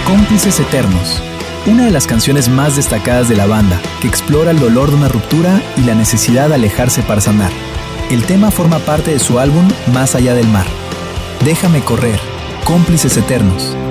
Cómplices Eternos, una de las canciones más destacadas de la banda, que explora el dolor de una ruptura y la necesidad de alejarse para sanar. El tema forma parte de su álbum Más allá del mar. Déjame correr, Cómplices Eternos.